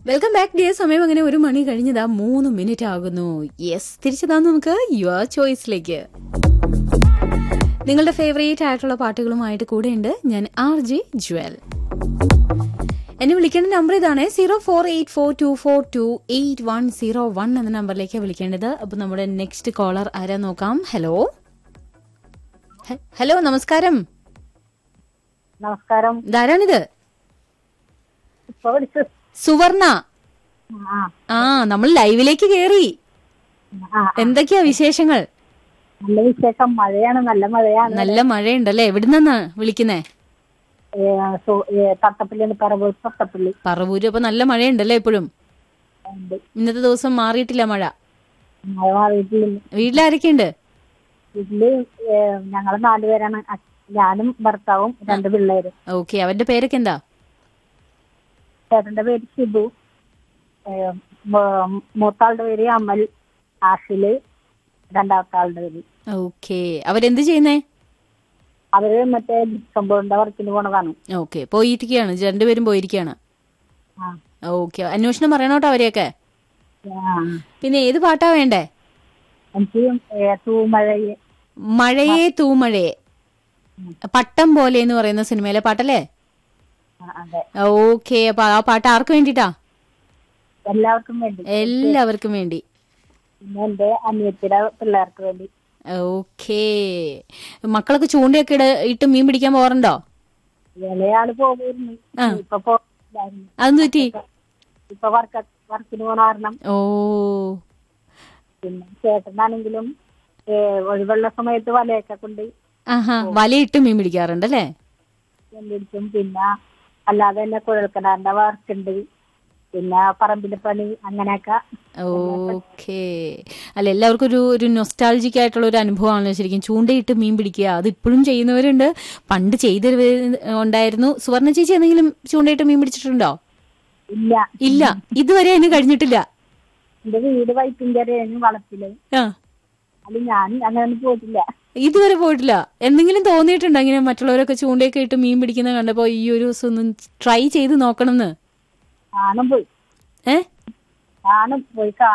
Welcome back dear. സമയം അങ്ങനെ 1 മണി കഴിഞ്ഞതാ 3 മിനിറ്റ് ആകുന്നു. യെസ്, തിരിച്ചതാ നമുക്ക് യുവർ ചോയ്സിലേക്ക്. നിങ്ങളുടെ ഫേവറേറ്റ് ആയിട്ടുള്ള പാട്ടുകളുമായിട്ട് കൂടെയുണ്ട് ഞാൻ RJ ജ്വൽ. എന്നെ വിളിക്കേണ്ട നമ്പർ ഇതാണ് 0484242801 എന്ന നമ്പറിലേക്ക് വിളിക്കേണ്ടത്. അപ്പൊ നമ്മുടെ നെക്സ്റ്റ് കോളർ ആരാ നോക്കാം. ഹലോ ഹലോ, നമസ്കാരം. നമസ്കാരം. ഇതാരാണിത്? സുവർണ. ആ, നമ്മൾ ലൈവിലേക്ക് കേറി. എന്തൊക്കെയാ വിശേഷങ്ങൾ? നല്ല വിശേഷം. മഴയാണ്, നല്ല മഴയാണ്. നല്ല മഴയുണ്ടല്ലേ? എവിടുന്നാ വിളിക്കുന്നേ? തട്ടപ്പള്ളി, തട്ടപ്പള്ളി. പറവൂര്. അപ്പൊ നല്ല മഴയുണ്ടല്ലേ ഇപ്പോഴും? ഇന്നത്തെ ദിവസം മാറിയിട്ടില്ല മഴ? മഴ മാറിയിട്ടില്ല. വീട്ടിലാരൊക്കെയുണ്ട്? വീട്ടില് ഞങ്ങള് 4 പേരാണ്. ഞാനും ഭർത്താവും 2 പിള്ളേരും. ഓക്കെ, അവന്റെ പേരൊക്കെ എന്താ? ചേട്ടന്റെ പേര് ഷിബു, മൂത്താളുടെ പേര് അമൽ, ആഷില്, രണ്ടാമത്തെ ആളുടെ പേര്. ഓക്കെ, അവരെന്ത് ചെയ്യുന്നേ? അവര് മറ്റേ ഡിസ്കംബോളിന്റെ വർക്കിന് പോണതാണ്. ഓക്കെ, പോയിരിക്കുകയാണ്. 2 പേരും പോയിരിക്കുകയാണ്. ഓക്കെ, അന്വേഷണം പറയണോട്ടോ അവരെയൊക്കെ. പിന്നെ ഏത് പാട്ടാ വേണ്ടേ? എനിക്ക് തൂമഴയെ. മഴയെ തൂമഴയെ, പട്ടം പോലെ എന്ന് പറയുന്ന സിനിമയിലെ പാട്ടല്ലേ? ഓക്കെ, അപ്പൊ ആ പാട്ട് ആർക്ക് വേണ്ടിട്ടാ? എല്ലാവർക്കും വേണ്ടി. എല്ലാവർക്കും വേണ്ടി. പിന്നെ എന്റെ അനിയത്തിയുടെ പിള്ളേർക്ക് വേണ്ടി. ഓക്കെ, മക്കളൊക്കെ ചൂണ്ടയൊക്കെ ഇട്ട് മീൻ പിടിക്കാൻ പോകാറുണ്ടോ? ഇളയാള് പോകായിരുന്നു, ഇപ്പൊ പോകായിരുന്നു. അതെന്ത് പറ്റി? ഇപ്പൊ വർക്കിന് പോണ കാരണം. ഓ, പിന്നെ ചേട്ടനാണെങ്കിലും ഒഴിവുള്ള സമയത്ത് വലയൊക്കെ കൊണ്ട് വലയിട്ട് മീൻ പിടിക്കാറുണ്ടല്ലേ? പിടിക്കും. പിന്നെ അല്ലാതെ തന്നെ കുഴൽക്കിണറിന്റെ വർക്കുണ്ട്, പിന്നെ പറമ്പിലെ പണി, അങ്ങനെയൊക്കെ. ഓക്കെ, അല്ല എല്ലാവർക്കും ഒരു നൊസ്റ്റാൾജിക് ആയിട്ടുള്ള ഒരു അനുഭവമാണല്ലോ ശരിക്കും ചൂണ്ടയിട്ട് മീൻ പിടിക്കുക. അത് ഇപ്പോഴും ചെയ്യുന്നവരുണ്ട്, പണ്ട് ഉണ്ടായിരുന്നു. സുവർണ ചേച്ചി എന്തെങ്കിലും ചൂണ്ടയിട്ട് മീൻ പിടിച്ചിട്ടുണ്ടോ? ഇല്ല, ഇതുവരെ അതിന് കഴിഞ്ഞിട്ടില്ല. എന്റെ വീട് വൈപ്പിന്റെ വളപ്പില്. അത് ഞാൻ അങ്ങനെ പോയിട്ടില്ല, ഇതുവരെ പോയിട്ടില്ല. എന്തെങ്കിലും തോന്നിയിട്ടുണ്ടോ ഇങ്ങനെ മറ്റുള്ളവരൊക്കെ ചൂണ്ടയൊക്കെ ഇട്ട് മീൻ പിടിക്കുന്ന കണ്ടപ്പോ ഈ ഒരു ദിവസം ഒന്ന് ട്രൈ ചെയ്ത് നോക്കണം എന്ന്? പോയി